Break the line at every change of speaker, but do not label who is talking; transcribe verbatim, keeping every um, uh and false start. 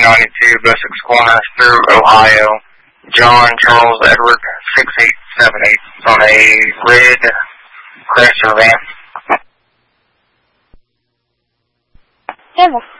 ninety-two, Essex Corner through Ohio. John Charles Edward, six eight seven eight, on a red Chrysler van.
Ever.